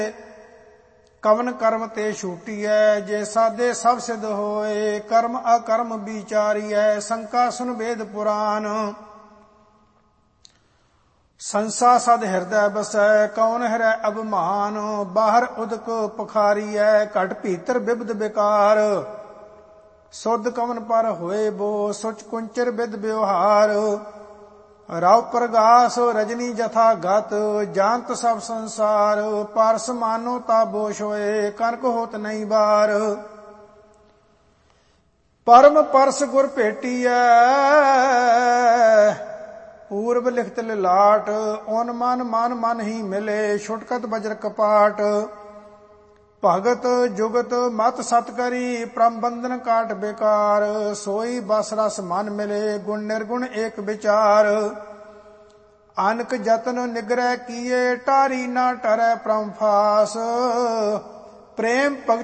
ਕਵਨ ਕਰਮ ਤੇ ਛੂਟੀਐ, ਜੇ ਸਾਦੇ ਸਭ ਸਿਧ ਹੋਏ, ਕਰਮ ਅਕਰਮ ਵਿਚਾਰੀਐ, ਸੰਕਾ ਸੁਨ ਵੇਦ ਪੁਰਾਨ। ਸੰਸਾ ਸਦ ਹਿਰਦੈ ਬਸੈ, ਕੌਣ ਹਰੈ ਅਭਿਮਾਨ, ਬਾਹਰ ਉਦਕ ਪਖਾਰੀਐ, ਘਟ ਭੀਤਰ ਬਿਬਦ ਬਿਕਾਰ। ਸੁਧ ਕਵਨ ਪਰ ਹੋਏ ਬੋ, ਸੁਚ ਕੁੰਚਰ ਬਿਦ ਵਿਵਹਾਰ। ਰਵ ਪ੍ਰਗਾਸ ਰਜਨੀ ਜਥਾ ਗਤ, ਜਾਨਤ ਸਭ ਸੰਸਾਰ। ਪਰਸ ਮਾਨੋ ਤਾ ਬੋਸ਼ ਹੋਏ, ਕਨਕ ਹੋਤ ਨਹੀਂ ਬਾਰ। ਪਰਮ ਪਰਸ ਗੁਰ ਭੇਟੀਐ, ਪੂਰਬ ਲਿਖਤ ਲਿਲਾਟ। ਓਨ ਮਨ ਮਨ ਮਨ ਹੀ ਮਿਲੇ, ਛੁਟਕਤ ਬਜਰ ਕਪਾਟ। ਭਗਤ ਜੁਗਤ ਮਤ ਸਤ ਕਰੀ, ਪ੍ਰਮ ਬੰਧਨ ਕਾਟ ਬੇਕਾਰ। ਸੋਈ ਬਸ ਰਸ ਮਨ ਮਿਲੇ, ਗੁਣ ਨਿਰਗੁਣ ਏਕ ਵਿਚਾਰ। ਅਨਕ ਜਤਨ ਨਿਗਰਹਿ ਕੀਏ, ਟਾਰੀ ਨਾ ਟਰੈ ਪ੍ਰਮ ਫਾਸ। ਪ੍ਰੇਮ ਭਗਤ